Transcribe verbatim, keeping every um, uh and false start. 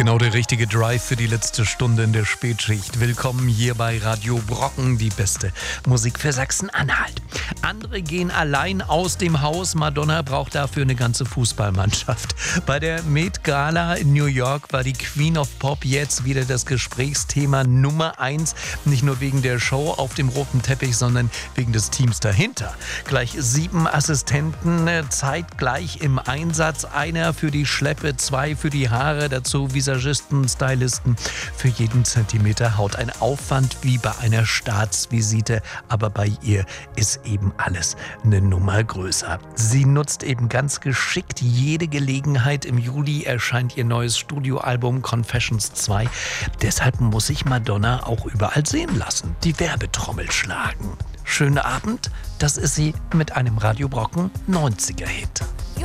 Genau der richtige Drive für die letzte Stunde in der Spätschicht. Willkommen hier bei Radio Brocken, die beste Musik für Sachsen-Anhalt. Andere gehen allein aus dem Haus. Madonna braucht dafür eine ganze Fußballmannschaft. Bei der Met Gala in New York war die Queen of Pop jetzt wieder das Gesprächsthema Nummer eins. Nicht nur wegen der Show auf dem roten Teppich, sondern wegen des Teams dahinter. Gleich sieben Assistenten zeitgleich im Einsatz. Einer für die Schleppe, zwei für die Haare, dazu Visagisten, Stylisten. Für jeden Zentimeter Haut ein Aufwand wie bei einer Staatsvisite. Aber bei ihr ist eben alles eine Nummer größer. Sie nutzt eben ganz geschickt jede Gelegenheit. Im Juli erscheint ihr neues Studioalbum Confessions zwei. Deshalb muss sich Madonna auch überall sehen lassen. Die Werbetrommel schlagen. Schönen Abend, das ist sie mit einem Radio Brocken neunziger Hit.